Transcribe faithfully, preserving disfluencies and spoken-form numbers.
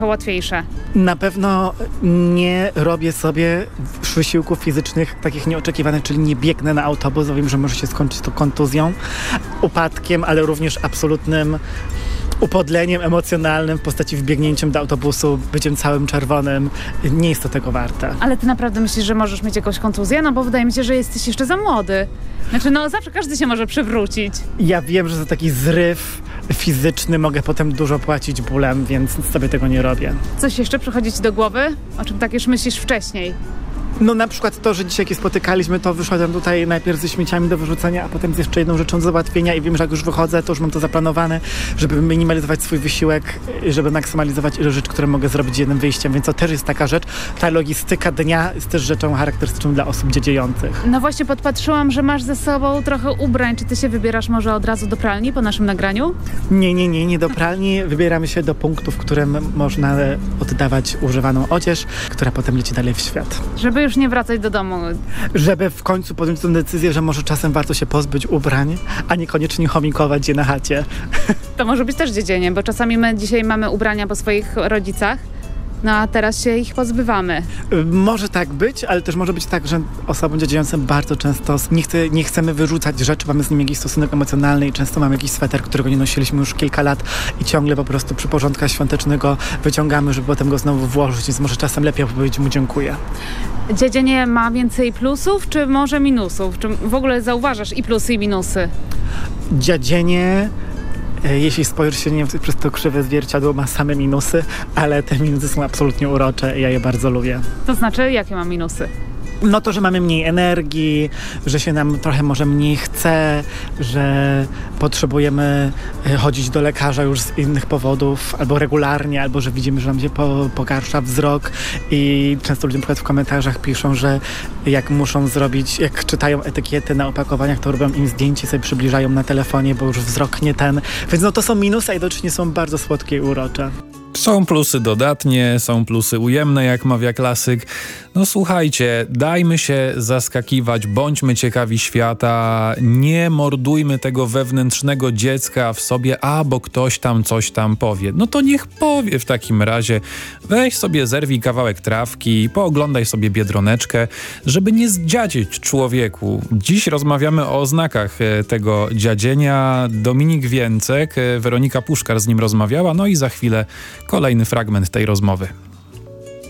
łatwiejsze. Na pewno nie robię sobie wysiłków fizycznych takich nieoczekiwanych, czyli nie biegnę na autobus, bo wiem, że może się skończyć to kontuzją, upadkiem, ale również absolutnym upodleniem emocjonalnym w postaci wbiegnięciem do autobusu, byciem całym czerwonym. Nie jest to tego warte. Ale ty naprawdę myślisz, że możesz mieć jakąś kontuzję? No bo wydaje mi się, że jesteś jeszcze za młody. Znaczy, no zawsze każdy się może przewrócić. Ja wiem, że za taki zryw fizyczny mogę potem dużo płacić bólem, więc sobie tego nie robię. Coś jeszcze przychodzi ci do głowy? O czym tak już myślisz wcześniej? No na przykład to, że dzisiaj jak spotykaliśmy, to wyszedłem tutaj najpierw ze śmieciami do wyrzucenia, a potem z jeszcze jedną rzeczą do załatwienia i wiem, że jak już wychodzę, to już mam to zaplanowane, żeby minimalizować swój wysiłek, żeby maksymalizować ilość rzeczy, które mogę zrobić jednym wyjściem, więc to też jest taka rzecz. Ta logistyka dnia jest też rzeczą charakterystyczną dla osób dziedziejących. No właśnie podpatrzyłam, że masz ze sobą trochę ubrań. Czy ty się wybierasz może od razu do pralni po naszym nagraniu? Nie, nie, nie, nie do pralni. Wybieramy się do punktu, w którym można oddawać używaną odzież, która potem leci dalej w świat. Żeby już nie wracać do domu. Żeby w końcu podjąć tę decyzję, że może czasem warto się pozbyć ubrań, a niekoniecznie chomikować je na chacie. To może być też dziedzenie, bo czasami my dzisiaj mamy ubrania po swoich rodzicach, no a teraz się ich pozbywamy. Może tak być, ale też może być tak, że osobom dziedziejącym bardzo często nie, chce, nie chcemy wyrzucać rzeczy, mamy z nim jakiś stosunek emocjonalny i często mamy jakiś sweter, którego nie nosiliśmy już kilka lat i ciągle po prostu przy porządkach świątecznego wyciągamy, żeby potem go znowu włożyć, więc może czasem lepiej powiedzieć mu dziękuję. Dziedzenie ma więcej plusów, czy może minusów? Czy w ogóle zauważasz i plusy, i minusy? Dziadzienie, jeśli spojrzysz się nie wiem, przez to krzywe zwierciadło, ma same minusy, ale te minusy są absolutnie urocze i ja je bardzo lubię. To znaczy, jakie ma minusy? No to, że mamy mniej energii, że się nam trochę może mniej chce, że potrzebujemy chodzić do lekarza już z innych powodów, albo regularnie, albo że widzimy, że nam się po, pogarsza wzrok i często ludzie na przykład w komentarzach piszą, że jak muszą zrobić, jak czytają etykiety na opakowaniach, to robią im zdjęcie, sobie przybliżają na telefonie, bo już wzrok nie ten. Więc no to są minusy, a jednocześnie są bardzo słodkie i urocze. Są plusy dodatnie, są plusy ujemne, jak mawia klasyk. No słuchajcie, dajmy się zaskakiwać, bądźmy ciekawi świata, nie mordujmy tego wewnętrznego dziecka w sobie, a bo ktoś tam coś tam powie. No to niech powie w takim razie. Weź sobie, zerwij kawałek trawki, pooglądaj sobie Biedroneczkę, żeby nie zdziadzieć człowieku. Dziś rozmawiamy o oznakach tego dziadzienia. Dominik Więcek, Weronika Puszkar z nim rozmawiała, no i za chwilę kolejny fragment tej rozmowy.